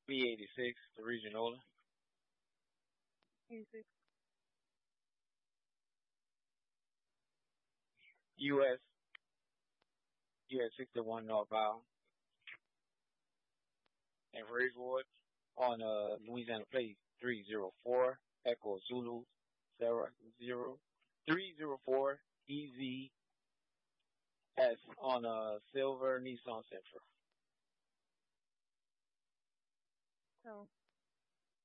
B86, the Regional. 86. US, US 61 northbound. And Ridgewood on Louisiana Place 304 Echo Zulu Sarah 0304 EZS on Silver Nissan Sentra. So